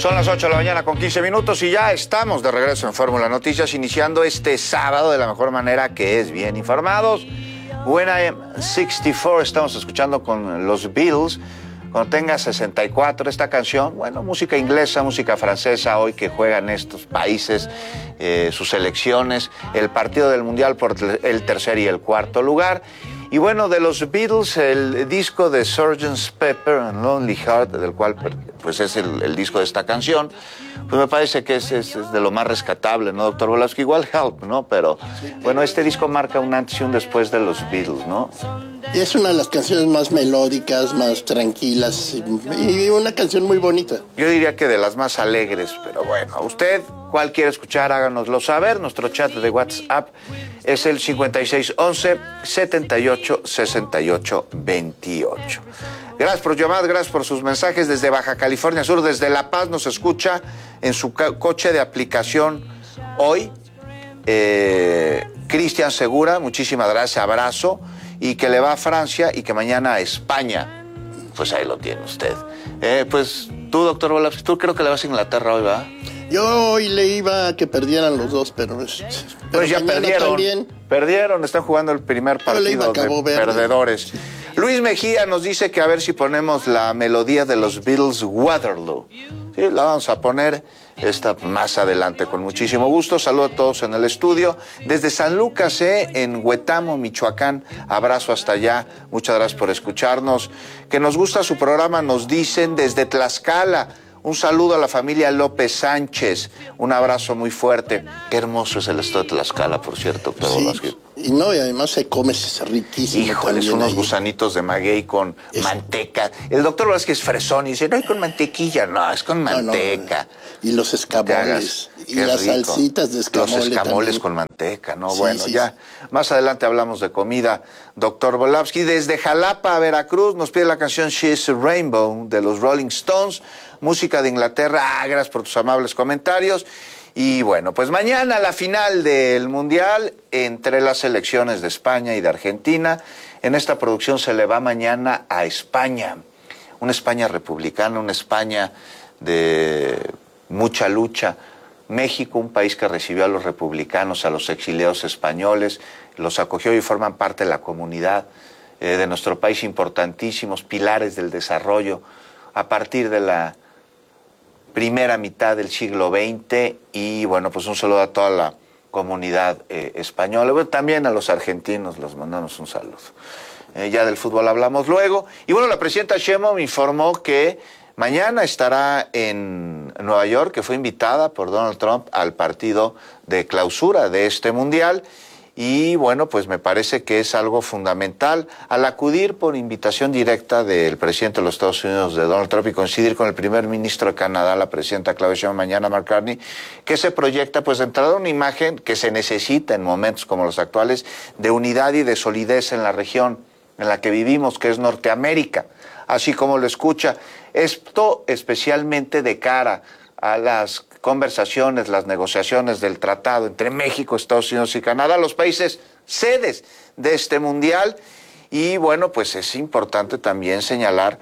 Son las 8 de la mañana con 15 minutos y ya estamos de regreso en Fórmula Noticias, iniciando este sábado de la mejor manera, que es bien informados. When I Am 64, estamos escuchando con los Beatles. Cuando tenga 64, esta canción, bueno, música inglesa, música francesa, hoy que juegan estos países, sus selecciones, el partido del Mundial por el tercer y el cuarto lugar. Y bueno, de los Beatles, el disco de Sgt. Pepper and Lonely Heart, del cual pues es el disco de esta canción, pues me parece que es de lo más rescatable, ¿no, doctor Volavsky? Igual Help, ¿no? Pero bueno, este disco marca un antes y un después de los Beatles, ¿no? Y es una de las canciones más melódicas, más tranquilas y una canción muy bonita. Yo diría que de las más alegres, pero bueno, usted, ¿cuál quiere escuchar? Háganoslo saber. Nuestro chat de WhatsApp es el 5611-786828. Gracias por llamar, gracias por sus mensajes desde Baja California Sur, desde La Paz nos escucha en su coche de aplicación hoy. Cristian Segura, muchísimas gracias, abrazo, y que le va a Francia y que mañana a España. Pues ahí lo tiene usted. Pues tú, doctor Volavsky, tú creo que le vas a Inglaterra hoy, ¿verdad? Yo hoy le iba a que perdieran los dos, pero pues ya perdieron. También. Perdieron, están jugando el primer partido de perdedores. Luis Mejía nos dice que a ver si ponemos la melodía de los Beatles, Waterloo. Sí, la vamos a poner más adelante con muchísimo gusto. Saludos a todos en el estudio. Desde San Lucas, en Huetamo, Michoacán. Abrazo hasta allá. Muchas gracias por escucharnos. Que nos gusta su programa, nos dicen desde Tlaxcala. Un saludo a la familia López Sánchez. Un abrazo muy fuerte. Qué hermoso es el estado de Tlaxcala, por cierto. Sí, y no, y además se come riquísimo. Híjoles, unos gusanitos de maguey con manteca. El doctor Volavsky es fresón y dice, no, hay con mantequilla. No, es con manteca. No. Y los escamoles. Y las rico. Salsitas de escamole. Los escamoles también. Con manteca, ¿no? Sí, bueno, sí, ya. Sí. Más adelante hablamos de comida. Doctor Volavsky, desde Jalapa, Veracruz, nos pide la canción She's a Rainbow de los Rolling Stones. Música de Inglaterra. Gracias por tus amables comentarios. Y bueno, pues mañana la final del Mundial entre las selecciones de España y de Argentina. En esta producción se le va mañana a España. Una España republicana, una España de mucha lucha. México, un país que recibió a los republicanos, a los exiliados españoles, los acogió y forman parte de la comunidad de nuestro país, importantísimos pilares del desarrollo a partir de la primera mitad del siglo XX. Y bueno, pues un saludo a toda la comunidad española, pero también a los argentinos, los mandamos un saludo. Ya del fútbol hablamos luego. Y bueno, la presidenta Sheinbaum informó que mañana estará en Nueva York, que fue invitada por Donald Trump al partido de clausura de este Mundial. Y bueno, pues me parece que es algo fundamental al acudir por invitación directa del presidente de los Estados Unidos, de Donald Trump, y coincidir con el primer ministro de Canadá, la presidenta Claudia Sheinbaum, mañana, Mark Carney, que se proyecta pues de entrada una imagen que se necesita en momentos como los actuales de unidad y de solidez en la región en la que vivimos, que es Norteamérica, así como lo escucha. Esto especialmente de cara a las conversaciones, las negociaciones del tratado entre México, Estados Unidos y Canadá, los países sedes de este Mundial. Y bueno, pues es importante también señalar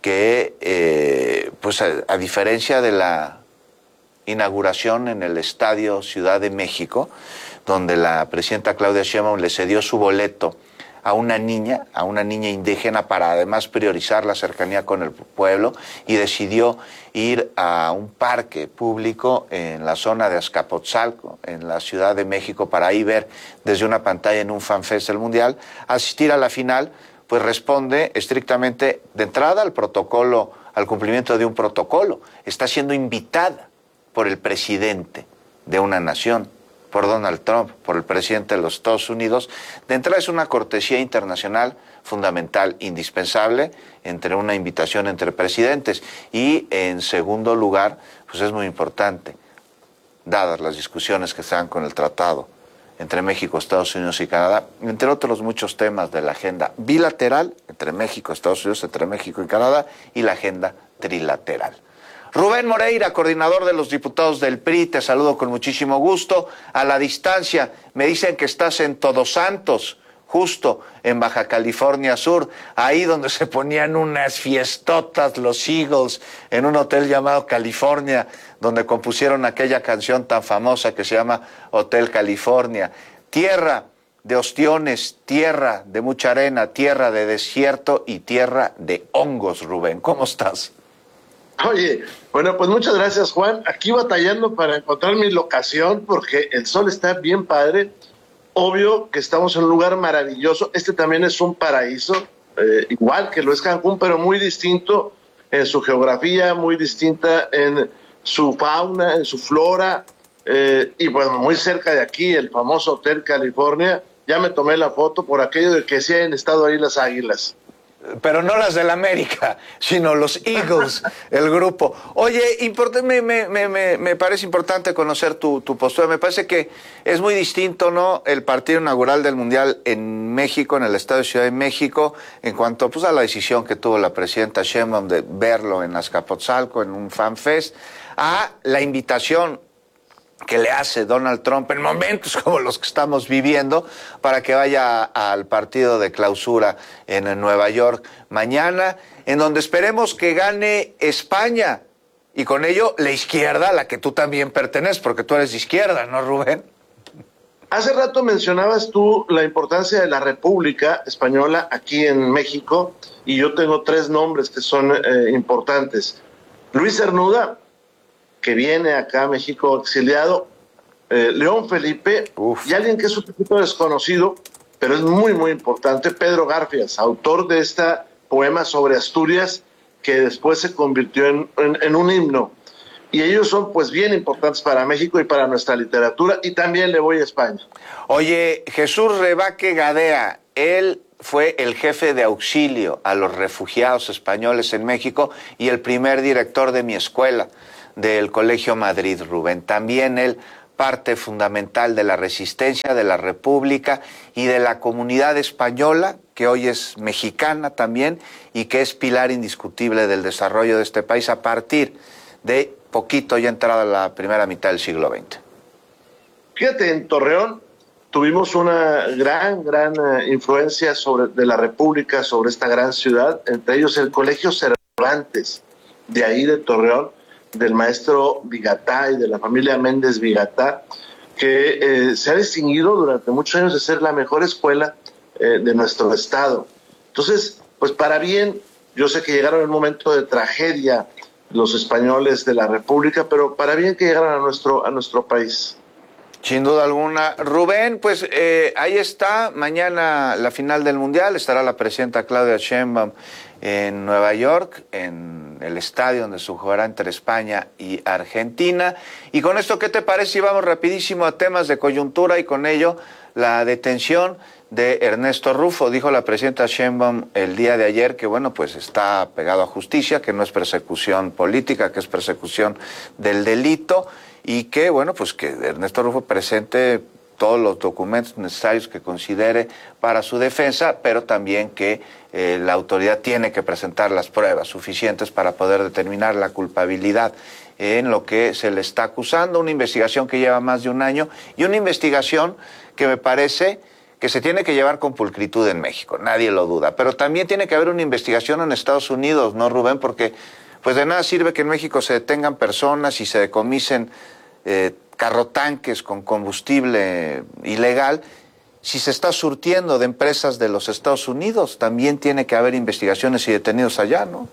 que, pues a diferencia de la inauguración en el Estadio Ciudad de México, donde la presidenta Claudia Sheinbaum le cedió su boleto a una niña indígena para además priorizar la cercanía con el pueblo, y decidió ir a un parque público en la zona de Azcapotzalco, en la Ciudad de México, para ahí ver desde una pantalla en un fanfest del Mundial. Asistir a la final, pues responde estrictamente de entrada al protocolo, al cumplimiento de un protocolo. Está siendo invitada por el presidente de una nación, por Donald Trump, por el presidente de los Estados Unidos. De entrada es una cortesía internacional fundamental, indispensable, entre una invitación entre presidentes. Y en segundo lugar, pues es muy importante, dadas las discusiones que se dan con el tratado entre México, Estados Unidos y Canadá, entre otros muchos temas de la agenda bilateral entre México, Estados Unidos, entre México y Canadá, y la agenda trilateral. Rubén Moreira, coordinador de los diputados del PRI, te saludo con muchísimo gusto. A la distancia, me dicen que estás en Todos Santos, justo en Baja California Sur, ahí donde se ponían unas fiestotas los Eagles, en un hotel llamado California, donde compusieron aquella canción tan famosa que se llama Hotel California. Tierra de ostiones, tierra de mucha arena, tierra de desierto y tierra de hongos, Rubén. ¿Cómo estás? Oye, bueno, pues muchas gracias, Juan. Aquí batallando para encontrar mi locación porque el sol está bien padre. Obvio que estamos en un lugar maravilloso. Este también es un paraíso, igual que lo es Cancún, pero muy distinto en su geografía, muy distinta en su fauna, en su flora. Y bueno, muy cerca de aquí, el famoso Hotel California. Ya me tomé la foto por aquello de que sí hayan estado ahí las águilas. Pero no las del América, sino los Eagles, el grupo. Oye, me parece importante conocer tu postura. Me parece que es muy distinto, ¿no?, el partido inaugural del Mundial en México, en el Estado de Ciudad de México, en cuanto pues, a la decisión que tuvo la presidenta Sheinbaum de verlo en Azcapotzalco, en un FanFest, a la invitación que le hace Donald Trump en momentos como los que estamos viviendo para que vaya al partido de clausura en Nueva York mañana, en donde esperemos que gane España y con ello la izquierda a la que tú también perteneces, porque tú eres de izquierda, ¿no, Rubén? Hace rato mencionabas tú la importancia de la República Española aquí en México y yo tengo 3 nombres que son importantes. Luis Cernuda, que viene acá a México exiliado, León Felipe, y alguien que es un poquito desconocido, pero es muy, muy importante, Pedro Garfias, autor de este poema sobre Asturias, que después se convirtió en un himno. Y ellos son pues bien importantes para México y para nuestra literatura, y también le voy a España. Oye, Jesús Rebaque Gadea, él fue el jefe de auxilio a los refugiados españoles en México y el primer director de mi escuela, del Colegio Madrid, Rubén. También él, parte fundamental de la resistencia de la República y de la comunidad española, que hoy es mexicana también, y que es pilar indiscutible del desarrollo de este país a partir de poquito ya entrada la primera mitad del siglo XX. Fíjate, en Torreón tuvimos una gran influencia de la República sobre esta gran ciudad, entre ellos el Colegio Cervantes, de ahí de Torreón, del maestro Vigatá y de la familia Méndez Vigatá, que se ha distinguido durante muchos años de ser la mejor escuela de nuestro estado. Entonces, pues para bien, yo sé que llegaron en un momento de tragedia los españoles de la República, pero para bien que llegaron a nuestro país. Sin duda alguna. Rubén, pues ahí está, mañana la final del Mundial, estará la presidenta Claudia Sheinbaum en Nueva York, en el estadio donde se jugará entre España y Argentina. Y con esto, ¿qué te parece si vamos rapidísimo a temas de coyuntura y con ello la detención de Ernesto Rufo? Dijo la presidenta Sheinbaum el día de ayer que, bueno, pues está pegado a justicia, que no es persecución política, que es persecución del delito y que, bueno, pues que Ernesto Rufo presente todos los documentos necesarios que considere para su defensa, pero también que la autoridad tiene que presentar las pruebas suficientes para poder determinar la culpabilidad en lo que se le está acusando, una investigación que lleva más de un año y una investigación que me parece que se tiene que llevar con pulcritud en México, nadie lo duda, pero también tiene que haber una investigación en Estados Unidos, ¿no, Rubén? Porque pues de nada sirve que en México se detengan personas y se decomisen carrotanques con combustible ilegal si se está surtiendo de empresas de los Estados Unidos. También tiene que haber investigaciones y detenidos allá, ¿no?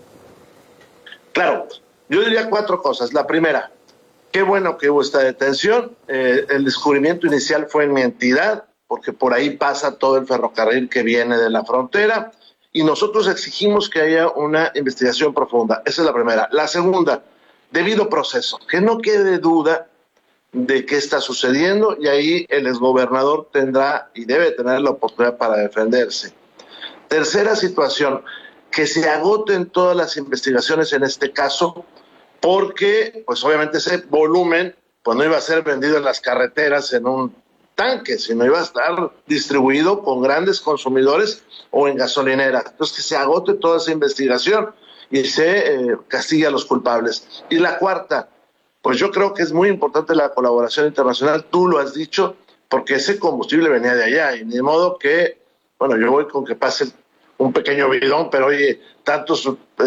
Claro, yo diría 4 cosas. La primera, qué bueno que hubo esta detención. El descubrimiento inicial fue en mi entidad, porque por ahí pasa todo el ferrocarril que viene de la frontera, y nosotros exigimos que haya una investigación profunda. Esa es la primera. La segunda, debido proceso, que no quede duda de qué está sucediendo, y ahí el exgobernador tendrá y debe tener la oportunidad para defenderse. Tercera situación, que se agoten todas las investigaciones en este caso, porque pues obviamente ese volumen pues no iba a ser vendido en las carreteras en un tanque, sino iba a estar distribuido con grandes consumidores o en gasolineras. Entonces que se agote toda esa investigación y se castigue a los culpables. Y la cuarta, pues yo creo que es muy importante la colaboración internacional, tú lo has dicho, porque ese combustible venía de allá, y de modo que Bueno, yo voy con que pase un pequeño bidón, pero oye, tantos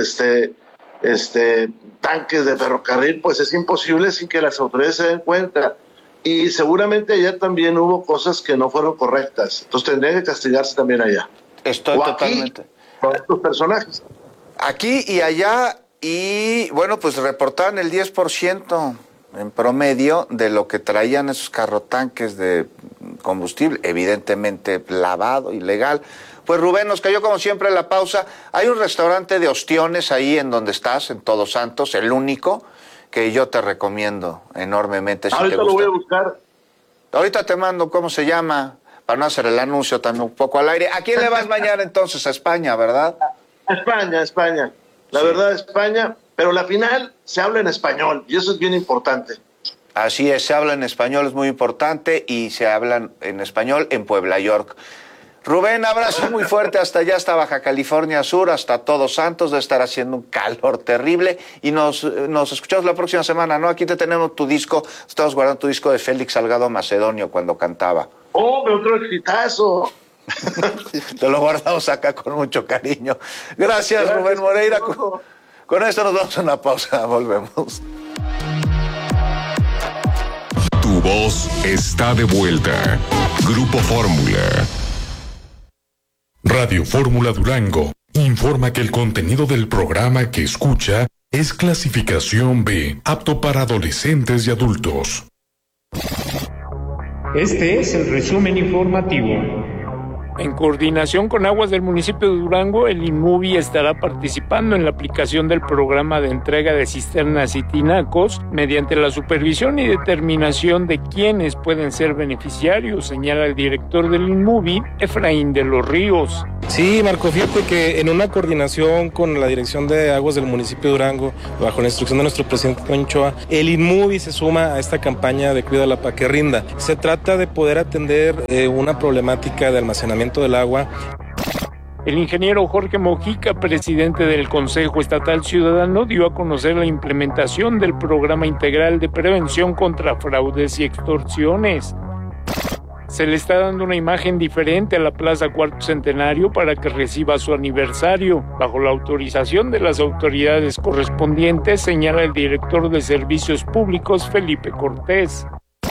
tanques de ferrocarril, pues es imposible sin que las autoridades se den cuenta. Y seguramente allá también hubo cosas que no fueron correctas. Entonces tendría que castigarse también allá. Estoy o totalmente. Aquí, con estos personajes. Aquí y allá, y bueno, pues reportaban el 10% en promedio de lo que traían esos carrotanques de combustible, evidentemente lavado, ilegal. Pues Rubén, nos cayó como siempre la pausa. Hay un restaurante de ostiones ahí en donde estás, en Todos Santos, el único, que yo te recomiendo enormemente. Si ahorita te gusta. Lo voy a buscar. Ahorita te mando cómo se llama, para no hacer el anuncio también un poco al aire. ¿A quién le vas mañana entonces? A España, ¿verdad? A España. La verdad, España, pero la final se habla en español y eso es bien importante. Así es, se habla en español, es muy importante, y se hablan en español en Puebla, York. Rubén, abrazo muy fuerte hasta allá, hasta Baja California Sur, hasta Todos Santos. Debe estar haciendo un calor terrible. Y nos escuchamos la próxima semana, ¿no? Aquí te tenemos tu disco, estamos guardando tu disco de Félix Salgado Macedonio cuando cantaba. ¡Oh, otro exitazo! Te lo guardamos acá con mucho cariño. Gracias Rubén Moreira. Con esto nos vamos a una pausa, volvemos. Tu voz está de vuelta. Grupo Fórmula. Radio Fórmula Durango informa que el contenido del programa que escucha es clasificación B, apto para adolescentes y adultos. Este es el resumen informativo. En coordinación con Aguas del municipio de Durango, el INMUBI estará participando en la aplicación del programa de entrega de cisternas y tinacos mediante la supervisión y determinación de quiénes pueden ser beneficiarios, señala el director del INMUBI, Efraín de los Ríos. Sí, Marco, fíjate que en una coordinación con la dirección de Aguas del municipio de Durango, bajo la instrucción de nuestro presidente Conchoa, el INMUBI se suma a esta campaña de Cuídala para que rinda. Se trata de poder atender una problemática de almacenamiento del agua. El ingeniero Jorge Mojica, presidente del Consejo Estatal Ciudadano, dio a conocer la implementación del Programa Integral de Prevención contra Fraudes y Extorsiones. Se le está dando una imagen diferente a la Plaza Cuarto Centenario para que reciba su aniversario, bajo la autorización de las autoridades correspondientes, señala el director de Servicios Públicos, Felipe Cortés.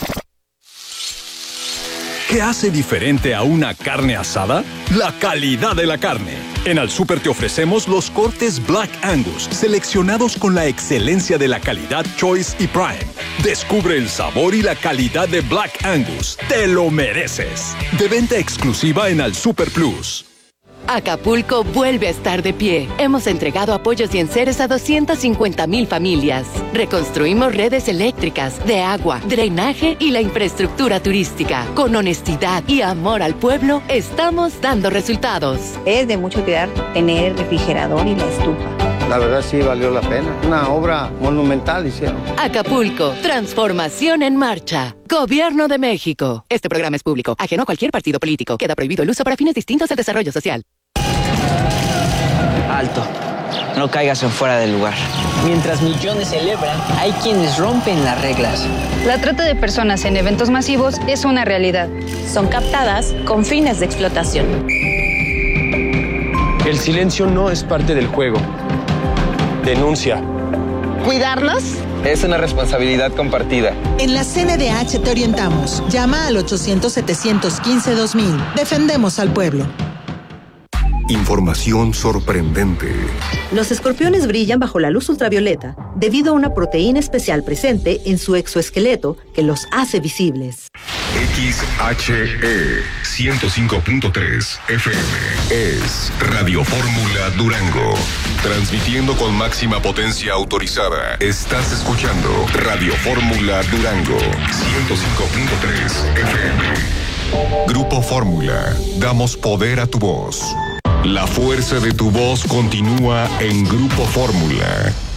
¿Qué hace diferente a una carne asada? La calidad de la carne. En Al Súper te ofrecemos los cortes Black Angus, seleccionados con la excelencia de la calidad Choice y Prime. Descubre el sabor y la calidad de Black Angus. ¡Te lo mereces! De venta exclusiva en Al Súper Plus. Acapulco vuelve a estar de pie. Hemos entregado apoyos y enseres a 250,000 familias. Reconstruimos redes eléctricas, de agua, drenaje y la infraestructura turística. Con honestidad y amor al pueblo, estamos dando resultados. Es de mucho cuidar tener el refrigerador y la estufa. La verdad sí valió la pena. Una obra monumental hicieron. Acapulco, transformación en marcha. Gobierno de México. Este programa es público, ajeno a cualquier partido político. Queda prohibido el uso para fines distintos del desarrollo social. Alto. No caigas en fuera del lugar. Mientras millones celebran, hay quienes rompen las reglas. La trata de personas en eventos masivos es una realidad. Son captadas con fines de explotación. El silencio no es parte del juego. Denuncia. ¿Cuidarlos? Es una responsabilidad compartida. En la CNDH te orientamos. Llama al 800-715-2000. Defendemos al pueblo. Información sorprendente. Los escorpiones brillan bajo la luz ultravioleta debido a una proteína especial presente en su exoesqueleto que los hace visibles. XHE 105.3 FM es Radio Fórmula Durango. Transmitiendo con máxima potencia autorizada. Estás escuchando Radio Fórmula Durango 105.3 FM. Grupo Fórmula. Damos poder a tu voz. La fuerza de tu voz continúa en Grupo Fórmula.